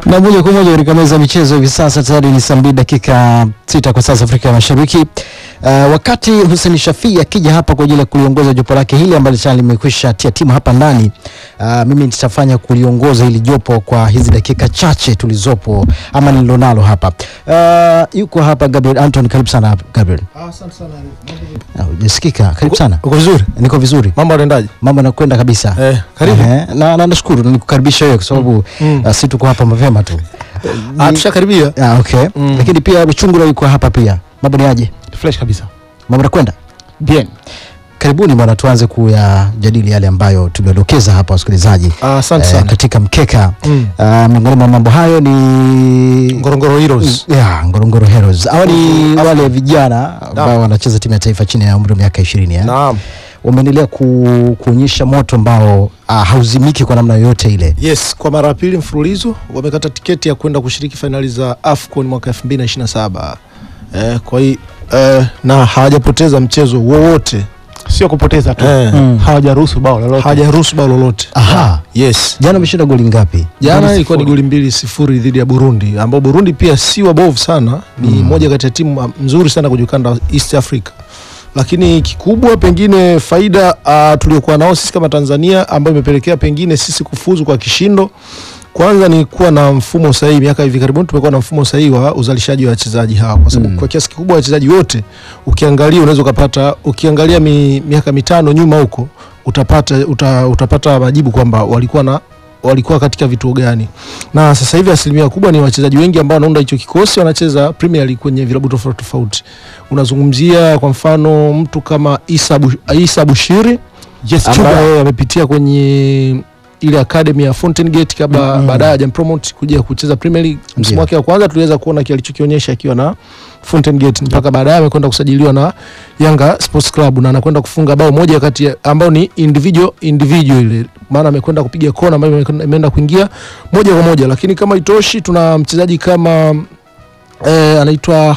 Na moja kwa moja katika meza michezo hivi sasa tayari ni saa 2 dakika 6 kwa sasa Afrika ya Mashariki. Wakati Hussein Shafii akija hapa kwa ajili ya kuliongoza jopo lake hili ambalo tayari limekwisha tia timu hapa ndani, mimi nitafanya kuliongoza hili jopo kwa hizi dakika chache tulizopo ama nilionalo hapa. Yuko hapa Gabriel Anton, karibu sana Gabriel. Asante sana. Unasikika? Karibu sana. Uko vizuri? Niko vizuri. Mambo yanaendaje? Mambo yanakwenda kabisa. Karibu. Na nashukuru nikukaribisha wewe kwa sababu sisi tuko hapa mapema tu. Tushakaribia. Okay. Lakini pia Chungura yuko hapa pia. Mambo ni aje? Fresh kabisa. Mambo yanakwenda? Bien. Karibuni bwana, tuanze kuyajadili yale ambayo tuliodokeza hapa wasikilizaji. Asante sana. Katika mkeka. Miongoni mwa mambo hayo ni Ngorongoro Heroes. Ngorongoro Heroes. Hao ni wale vijana ambao wanacheza timu ya taifa chini ya umri wa miaka 20. Naam. Wameendelea kuonyesha moto ambao hauzimiki kwa namna yoyote ile. Yes, kwa mara ya pili mfululizo wamekata tiketi ya kwenda kushiriki finali za AFCON mwaka 2027. Kwa hiyo na hawajapoteza mchezo wowote. Sio kupoteza tu. Hawajaruhusu bao lolote. Aha. Yes. Jana wameshinda goli ngapi? Jana ilikuwa ni goli 2-0 dhidi ya Burundi, ambao Burundi pia si wabovu sana, ni moja kati ya timu nzuri sana kwenye ukanda wa East Africa. Lakini kikubwa pengine faida tuliokuwa nao sisi kama Tanzania ambayo imepelekea pengine sisi kufuzu kwa kishindo, kwanza ni kuwa na mfumo sahihi. Miaka hivi karibuni tumekuwa na mfumo sahihi wa uzalishaji wa wachezaji hawa, kwa sababu kwa kiasi kikubwa wachezaji wote ukiangalia unaweza kupata, ukiangalia miaka 5 nyuma huko utapata majibu kwamba walikuwa katika vituo gani. Na sasa hivi asilimia kubwa ni wachezaji wengi ambao wanaunda hicho kikosi wanacheza Premier League kwenye vilabu tofauti tofauti. Unazungumzia kwa mfano mtu kama Issa Bushiri, Yes, ambaye amepitia kwenye ile academy ya Fountain Gate kabla baadaye hajampromote kuja kucheza Premier League. Msimu wake wa kwanza tuliweza kuona kile alichokionyesha akiwa na Fountain Gate, mpaka baadaye amekwenda kusajiliwa na Yanga Sports Club na anakwenda kufunga bao moja kati ambao ni individual ile, maana amekwenda kupiga kona ambayo imeenda kuingia moja kwa moja. Lakini kama itoshi, tuna mchezaji kama anaitwa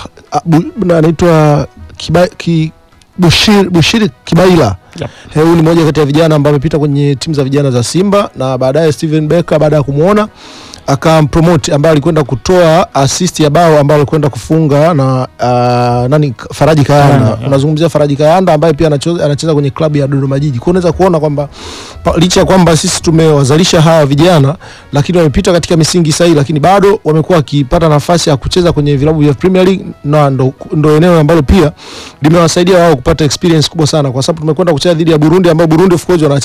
Bushiri Kibaila. Huyu ni moja kati ya vijana ambao amepita kwenye timu za vijana za Simba, na baadaye Steven Becker baada ya kumuona akampromote, ambaye alikwenda kutoa assist ya bao ambayo alikwenda kufunga na Faraji Kayanda. Unazungumzia Faraji Kayanda ambaye pia anacheza kwenye klabu ya Dodoma Jiji. Kwa unaweza kuona kwamba licha kwamba sisi tumewazalisha hawa vijana, lakini wamepita katika misingi sahihi, lakini bado wamekuwa wakipata nafasi ya kucheza kwenye vilabu vya Premier League, na ndo eneo ambalo pia limewasaidia wao kupata experience kubwa sana, kwa sababu tumekwenda kucheza dhidi ya Burundi, ambao Burundi of course wanacheza